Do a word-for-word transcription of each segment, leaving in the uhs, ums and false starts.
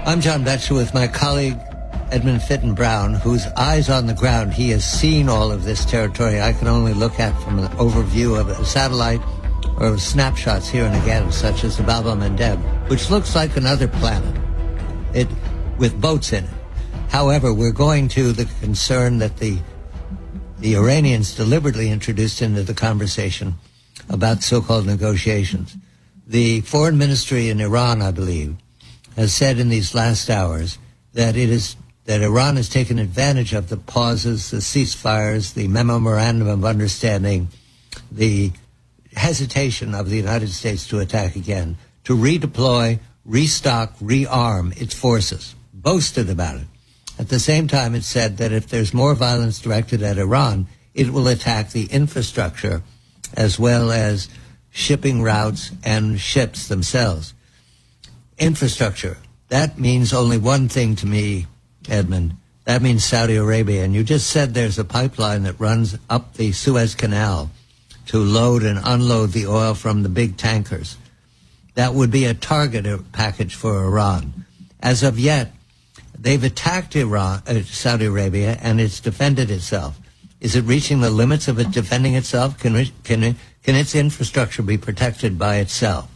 I'm John Betcher with my colleague Edmund Fitton Brown, whose eyes on the ground. He has seen all of this territory I can only look at from an overview of a satellite or snapshots here and again, such as the Bab el-Mandeb, which looks like another planet, it with boats in it. However, we're going to the concern that the the Iranians deliberately introduced into the conversation about so-called negotiations. The foreign ministry in Iran, I believe, has said in these last hours that it is that Iran has taken advantage of the pauses, the ceasefires, the memorandum of understanding, the hesitation of the United States to attack again, to redeploy, restock, rearm its forces, boasted about it. At the same time, it said that if there's more violence directed at Iran, it will attack the infrastructure as well as shipping routes and ships themselves. Infrastructure, that means only one thing to me, Edmund. That means Saudi Arabia. And you just said there's a pipeline that runs up the Suez Canal to load and unload the oil from the big tankers. That would be a target package for Iran. As of yet, they've attacked Iran, uh, Saudi Arabia, and it's defended itself. Is it reaching the limits of it defending itself? Can it, can it, can its infrastructure be protected by itself?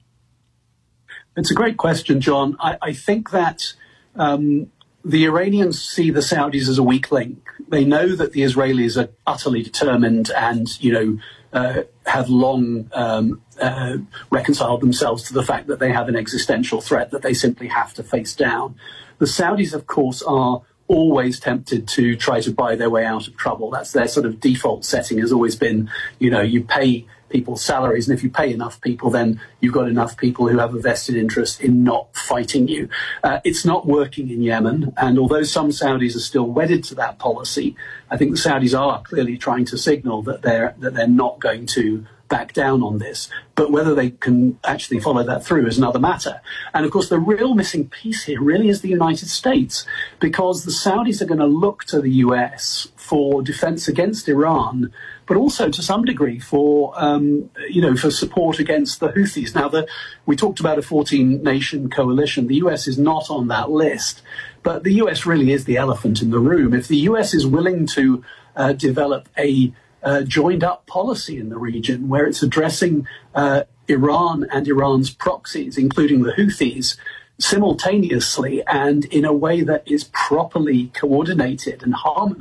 It's a great question, John. I, I think that um, the Iranians see the Saudis as a weak link. They know that the Israelis are utterly determined and, you know, uh, have long um, uh, reconciled themselves to the fact that they have an existential threat that they simply have to face down. The Saudis, of course, are always tempted to try to buy their way out of trouble. That's their sort of default setting, has always been, you know, you pay people's salaries, and if you pay enough people, then you've got enough people who have a vested interest in not fighting you. Uh, it's not working in Yemen, and although some Saudis are still wedded to that policy, I think the Saudis are clearly trying to signal that they're that they're not going to back down on this. But whether they can actually follow that through is another matter. And of course, the real missing piece here really is the United States, because the Saudis are going to look to the U S for defense against Iran, but also to some degree for, um, you know, for support against the Houthis. Now, the, we talked about a fourteen-nation coalition. The U S is not on that list, but the U S really is the elephant in the room. If the U S is willing to uh, develop a Uh, joined-up policy in the region where it's addressing uh, Iran and Iran's proxies, including the Houthis, simultaneously and in a way that is properly coordinated and harmonized,